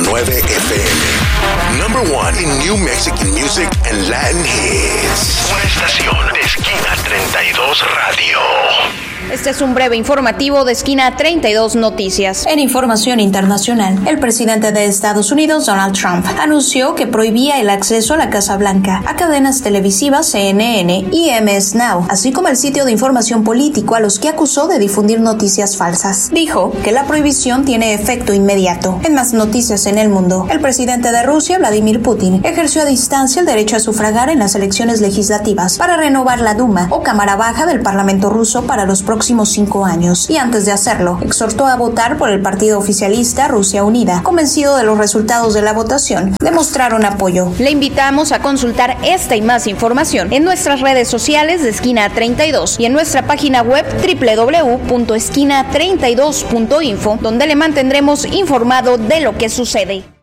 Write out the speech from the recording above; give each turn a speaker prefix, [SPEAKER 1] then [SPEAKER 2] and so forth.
[SPEAKER 1] FM. Number one in New Mexican music and Latin hits. Una estación de Esquina 32 Radio.
[SPEAKER 2] Este es un breve informativo de Esquina 32 Noticias.
[SPEAKER 3] En información internacional, el presidente de Estados Unidos, Donald Trump, anunció que prohibía el acceso a la Casa Blanca a cadenas televisivas CNN y MS Now, así como el sitio de información político a los que acusó de difundir noticias falsas. Dijo que la prohibición tiene efecto inmediato. En más noticias en el mundo, el presidente de Rusia, Vladimir Putin, ejerció a distancia el derecho a sufragar en las elecciones legislativas para renovar la Duma o Cámara Baja del Parlamento ruso para los próximos 5 años, y antes de hacerlo, exhortó a votar por el partido oficialista Rusia Unida. Convencido de los resultados de la votación, demostraron apoyo.
[SPEAKER 2] Le invitamos a consultar esta y más información en nuestras redes sociales de Esquina 32 y en nuestra página web www.esquina32.info, donde le mantendremos informado de lo que sucede.